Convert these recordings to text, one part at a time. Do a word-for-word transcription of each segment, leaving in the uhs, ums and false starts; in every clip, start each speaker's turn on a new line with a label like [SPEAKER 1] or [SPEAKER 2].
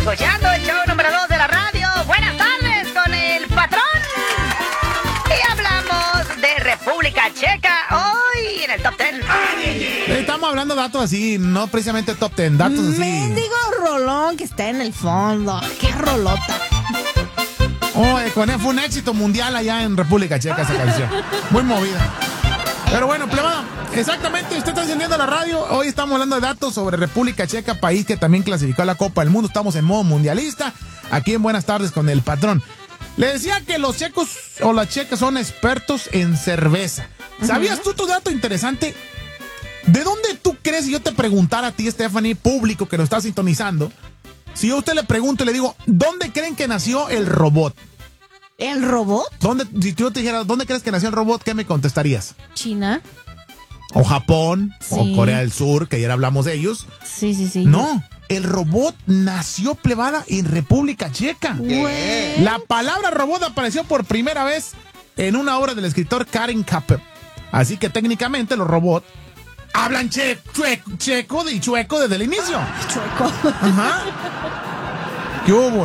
[SPEAKER 1] escuchando el show número dos de la radio. Buenas tardes con el patrón. Y hablamos de República Checa hoy en el Top Ten.
[SPEAKER 2] Estamos hablando de datos así, no precisamente Top Ten, datos así.
[SPEAKER 3] Mendigo rolón que está en el fondo. ¡Qué rolota!
[SPEAKER 2] Oh, eh, con él fue un éxito mundial allá en República Checa esa canción. Muy movida. Pero bueno, plebada, exactamente, usted está encendiendo la radio. Hoy estamos hablando de datos sobre República Checa, país que también clasificó a la Copa del Mundo. Estamos en modo mundialista, aquí en Buenas Tardes con el patrón. Le decía que los checos o las checas son expertos en cerveza. ¿Sabías tú tu dato interesante? ¿De dónde tú crees, si yo te preguntara a ti, Stephanie, público que lo está sintonizando, si yo a usted le pregunto y le digo, ¿dónde creen que nació el robot?
[SPEAKER 3] ¿El robot?
[SPEAKER 2] ¿Dónde, si yo te dijera, ¿dónde crees que nació el robot? ¿Qué me contestarías?
[SPEAKER 3] ¿China?
[SPEAKER 2] ¿O Japón?
[SPEAKER 3] Sí.
[SPEAKER 2] ¿O Corea del Sur? Que ayer hablamos de ellos.
[SPEAKER 3] Sí, sí, sí.
[SPEAKER 2] No, el robot nació, plebada, en República Checa.
[SPEAKER 3] Güey.
[SPEAKER 2] La palabra robot apareció por primera vez en una obra del escritor Karen Kapper. Así que técnicamente los robots hablan che, chue, checo y chueco desde el inicio.
[SPEAKER 3] Chueco.
[SPEAKER 2] Ajá. ¿Qué hubo?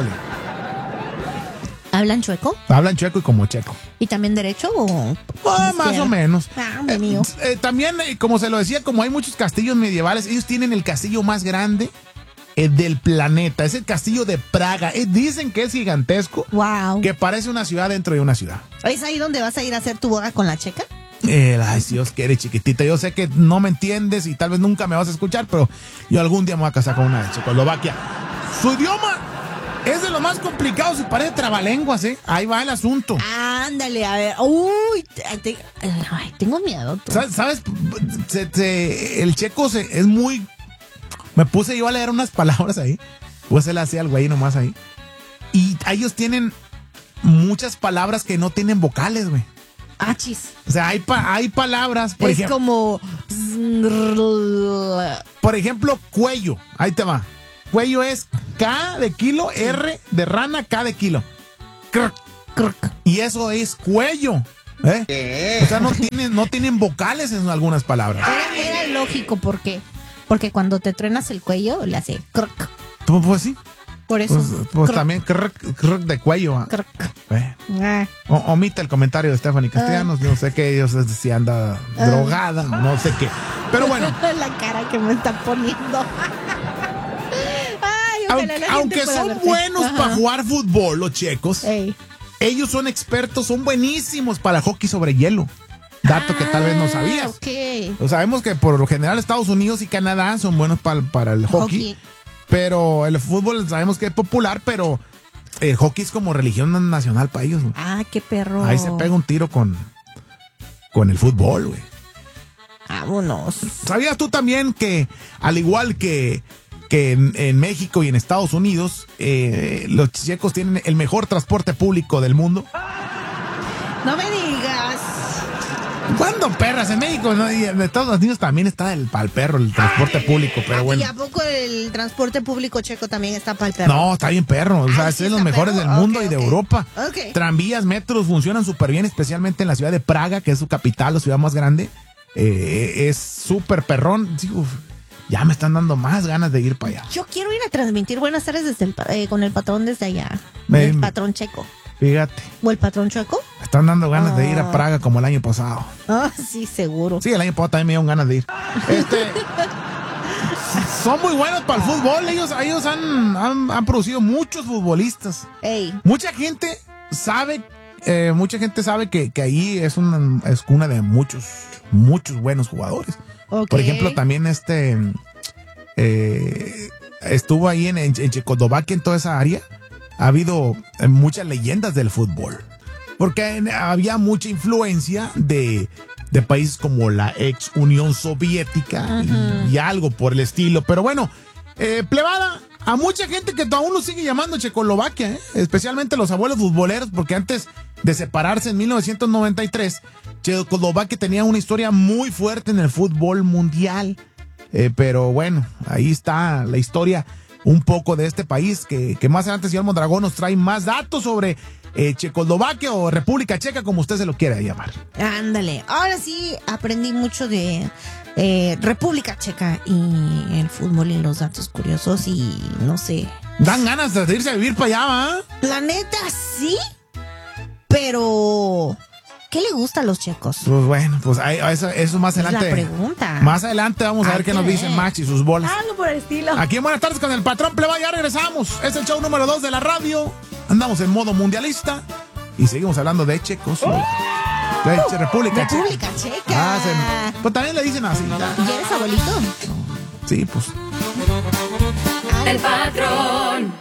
[SPEAKER 3] ¿Hablan chueco?
[SPEAKER 2] Hablan chueco y como checo.
[SPEAKER 3] ¿Y también derecho o...?
[SPEAKER 2] Ah, más o menos.
[SPEAKER 3] Ah, de mío.
[SPEAKER 2] Eh, eh, también, eh, como se lo decía, como hay muchos castillos medievales, ellos tienen el castillo más grande eh, del planeta. Es el castillo de Praga. Eh, dicen que es gigantesco.
[SPEAKER 3] Wow.
[SPEAKER 2] Que parece una ciudad dentro de una ciudad.
[SPEAKER 3] ¿Es ahí donde vas a ir a hacer tu boda con la checa?
[SPEAKER 2] Eh, ay, si Dios quiere, chiquitita. Yo sé que no me entiendes y tal vez nunca me vas a escuchar, pero yo algún día me voy a casar con una de Checoslovaquia. Su idioma es de lo más complicado, si parece trabalenguas, ¿eh? Ahí va el asunto.
[SPEAKER 3] Ándale, a ver. Uy, te- ay, tengo miedo. tú.
[SPEAKER 2] ¿Sabes? ¿Sabes? Se- se- el checo se, es muy... Me puse yo a leer unas palabras ahí. Pues él hacía el güey nomás ahí. Y ellos tienen muchas palabras que no tienen vocales, güey.
[SPEAKER 3] Achis.
[SPEAKER 2] O sea, hay, pa- hay palabras, por
[SPEAKER 3] Es
[SPEAKER 2] ejemplo...
[SPEAKER 3] como...
[SPEAKER 2] Por ejemplo, cuello. Ahí te va. Cuello es K de kilo, R de rana, K de kilo. Crc, crc. Y eso es cuello. ¿Eh? O sea, no tienen, no tienen vocales en algunas palabras.
[SPEAKER 3] Era, era lógico, ¿por qué? Porque cuando te truenas el cuello, le hace croc.
[SPEAKER 2] Pues, pues sí.
[SPEAKER 3] Por eso.
[SPEAKER 2] Pues, pues
[SPEAKER 3] croc,
[SPEAKER 2] también crc, crc de cuello. ¿Ah?
[SPEAKER 3] croc.
[SPEAKER 2] Eh.
[SPEAKER 3] Ah.
[SPEAKER 2] O- omite el comentario de Stephanie Castellanos. No sé qué, yo sé si anda
[SPEAKER 3] Ah.
[SPEAKER 2] drogada, no sé qué. Pero bueno.
[SPEAKER 3] La cara que me está poniendo. Ay, ojalá
[SPEAKER 2] Aunque,
[SPEAKER 3] la gente
[SPEAKER 2] aunque
[SPEAKER 3] pueda
[SPEAKER 2] son
[SPEAKER 3] verte.
[SPEAKER 2] buenos
[SPEAKER 3] Ajá.
[SPEAKER 2] para jugar fútbol, los checos,
[SPEAKER 3] Ey.
[SPEAKER 2] ellos son expertos, son buenísimos para el hockey sobre hielo. Dato que tal vez no
[SPEAKER 3] Ah,
[SPEAKER 2] sabías.
[SPEAKER 3] ok.
[SPEAKER 2] Lo sabemos que por lo general Estados Unidos y Canadá son buenos para, para el hockey,
[SPEAKER 3] Hockey.
[SPEAKER 2] pero el fútbol sabemos que es popular, pero el hockey es como religión nacional para ellos, güey.
[SPEAKER 3] Ah, qué perro.
[SPEAKER 2] Ahí se pega un tiro con, con el fútbol, güey.
[SPEAKER 3] Vámonos.
[SPEAKER 2] ¿Sabías tú también que, al igual que, que en, en México y en Estados Unidos, eh, los checos tienen el mejor transporte público del mundo?
[SPEAKER 3] No me digas.
[SPEAKER 2] ¿Cuándo, perras? En México, ¿no? Y en Estados Unidos también está el pal perro, el transporte público, pero bueno.
[SPEAKER 3] ¿Y a poco el transporte público checo también está para el perro?
[SPEAKER 2] No, está bien perro. O sea,
[SPEAKER 3] Ah,
[SPEAKER 2] es
[SPEAKER 3] sí
[SPEAKER 2] de los
[SPEAKER 3] está
[SPEAKER 2] mejores
[SPEAKER 3] perro.
[SPEAKER 2] del mundo
[SPEAKER 3] Ok,
[SPEAKER 2] y de
[SPEAKER 3] ok.
[SPEAKER 2] Europa.
[SPEAKER 3] Ok.
[SPEAKER 2] Tranvías, metros funcionan súper bien, especialmente en la ciudad de Praga, que es su capital, la ciudad más grande. Eh, es súper perrón. Sí, uf, ya me están dando más ganas de ir para allá.
[SPEAKER 3] Yo quiero ir a transmitir buenas tardes desde el pa- eh, con el patrón desde allá.
[SPEAKER 2] Ven.
[SPEAKER 3] El patrón checo.
[SPEAKER 2] Fíjate,
[SPEAKER 3] ¿O el patrón chueco?
[SPEAKER 2] me están dando ganas de ir a
[SPEAKER 3] Ah.
[SPEAKER 2] Praga como el año pasado.
[SPEAKER 3] Ah, sí, seguro.
[SPEAKER 2] Sí, el año pasado también me dieron ganas de ir. Este, son muy buenos para el fútbol. Ellos, ellos han, han, han producido muchos futbolistas.
[SPEAKER 3] Ey.
[SPEAKER 2] Mucha gente sabe, eh, mucha gente sabe que, que ahí es una es cuna de muchos, muchos buenos jugadores.
[SPEAKER 3] Ok.
[SPEAKER 2] Por ejemplo, también este eh, estuvo ahí en, en Checoslovaquia, en toda esa área. Ha habido eh, muchas leyendas del fútbol. Porque en- había mucha influencia de, de países como la ex Unión Soviética y, y algo por el estilo. Pero bueno, eh, plebada, a mucha gente que aún lo sigue llamando Checoslovaquia, ¿eh? Especialmente los abuelos futboleros, porque antes de separarse en mil novecientos noventa y tres, Checoslovaquia tenía una historia muy fuerte en el fútbol mundial. Eh, pero bueno, ahí está la historia un poco de este país, que, que más adelante, señor Mondragón, nos trae más datos sobre eh, Checoslovaquia o República Checa, como usted se lo quiera llamar.
[SPEAKER 3] Ándale. Ahora sí aprendí mucho de eh, República Checa y el fútbol y los datos curiosos y no sé.
[SPEAKER 2] Dan ganas de irse a vivir para allá, ¿va?
[SPEAKER 3] La neta, sí. Pero, ¿qué le gusta a los checos?
[SPEAKER 2] Pues bueno, pues ahí, eso, eso más
[SPEAKER 3] Es
[SPEAKER 2] adelante.
[SPEAKER 3] la pregunta.
[SPEAKER 2] Más adelante vamos a
[SPEAKER 3] Hay
[SPEAKER 2] ver qué
[SPEAKER 3] que
[SPEAKER 2] nos
[SPEAKER 3] ver.
[SPEAKER 2] dicen Max y sus bolas.
[SPEAKER 3] Algo por el estilo.
[SPEAKER 2] Aquí en Buenas Tardes con el Patrón Pleba, ya regresamos. Es el show número dos de la radio. Andamos en modo mundialista y seguimos hablando de checos. De Che- República Checa.
[SPEAKER 3] República Checa.
[SPEAKER 2] Ah, se- pues también le dicen así. ya.
[SPEAKER 3] ¿Y eres abuelito?
[SPEAKER 2] Sí, pues.
[SPEAKER 4] El patrón.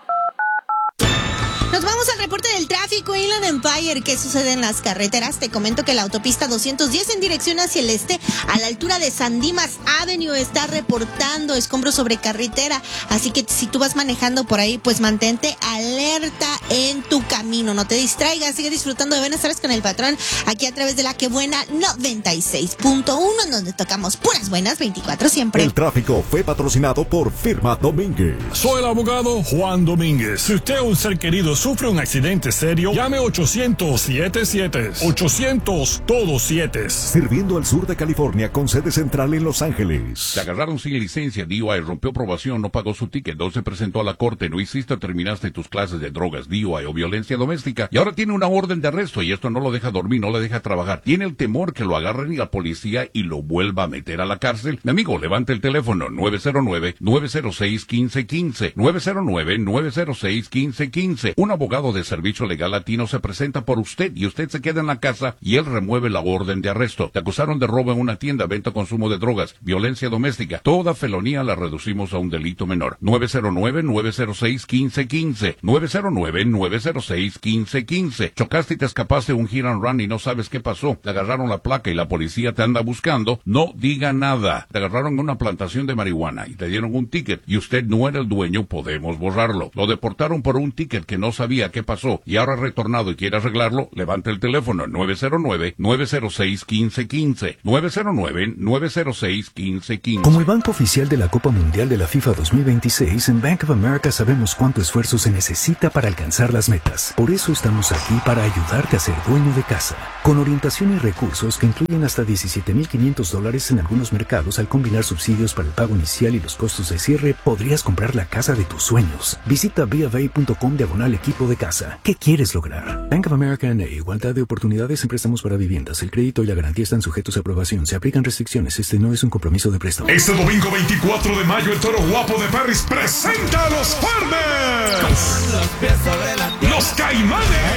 [SPEAKER 3] Nos vamos al reporte del tráfico Inland Empire. ¿Qué sucede en las carreteras? Te comento que la autopista doscientos diez en dirección hacia el este, a la altura de San Dimas Avenue, está reportando escombros sobre carretera. Así que si tú vas manejando por ahí, pues mantente alerta en tu camino. No te distraigas, sigue disfrutando de Buenas Tardes con el Patrón, aquí a través de la Que Buena noventa y seis punto uno, donde tocamos puras buenas veinticuatro siempre.
[SPEAKER 5] El tráfico fue patrocinado por Firma Domínguez.
[SPEAKER 6] Soy el abogado Juan Domínguez. Si usted o un ser querido sufre un accidente serio, llame ochocientos siete siete. ochocientos todos siete.
[SPEAKER 5] Sirviendo al sur de California con sede central en Los Ángeles.
[SPEAKER 7] Te agarraron sin licencia, D U I, rompió probación, no pagó su ticket, no se presentó a la corte, no hiciste o terminaste tus clases de drogas, D U I o violencia doméstica, y ahora tiene una orden de arresto y esto no lo deja dormir, no le deja trabajar. Tiene el temor que lo agarren y la policía y lo vuelva a meter a la cárcel. Mi amigo, levante el teléfono nueve cero nueve, nueve cero seis, uno cinco uno cinco, nueve cero nueve, nueve cero seis, uno cinco uno cinco. Un abogado de Servicio Legal Latino se presenta por usted y usted se queda en la casa y él remueve la orden de arresto. Te acusaron de robo en una tienda, venta o consumo de drogas, violencia doméstica. Toda felonía la reducimos a un delito menor. nueve cero nueve, nueve cero seis, uno cinco uno cinco. nueve cero nueve, nueve cero seis, uno cinco uno cinco. Chocaste y te escapaste un hit and run y no sabes qué pasó. Te agarraron la placa y la policía te anda buscando. No diga nada. Te agarraron en una plantación de marihuana y te dieron un ticket y usted no era el dueño, podemos borrarlo. Lo deportaron por un ticket que no sabía qué pasó y ahora ha retornado y quiere arreglarlo. Levante el teléfono nueve cero nueve, nueve cero seis, uno cinco uno cinco. nueve cero nueve, nueve cero seis, uno cinco uno cinco.
[SPEAKER 8] Como el banco oficial de la Copa Mundial de la FIFA dos mil veintiséis, en Bank of America sabemos cuánto esfuerzo se necesita para alcanzar las metas. Por eso estamos aquí para ayudarte a ser dueño de casa. Con orientación y recursos que incluyen hasta diecisiete mil quinientos dólares en algunos mercados, al combinar subsidios para el pago inicial y los costos de cierre, podrías comprar la casa de tus sueños. Visita b of a punto com diagonal equipo de casa. ¿Qué quieres lograr? Bank of America N A. Igualdad de oportunidades en préstamos para viviendas. El crédito y la garantía están sujetos a aprobación. Se aplican restricciones. Este no es un compromiso de préstamo.
[SPEAKER 9] Este domingo veinticuatro de mayo, el Toro Guapo de Ferris presenta a los Farmers. Los Caimanes.